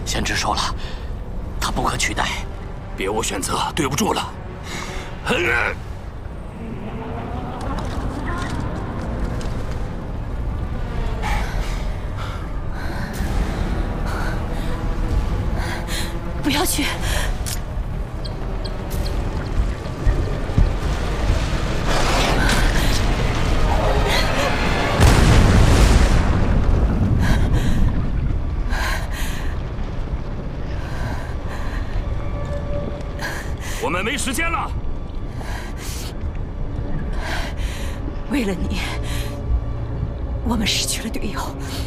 先知说了，他不可取代。 别无选择，对不住了。 不要去！ 我们没时间了。 为了你，我们失去了队友。